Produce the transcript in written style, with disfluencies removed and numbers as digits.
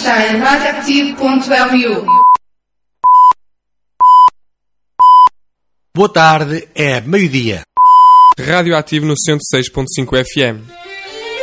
está em radioactive.lu. Boa tarde, é meio-dia. Radioativo no 106.5 FM.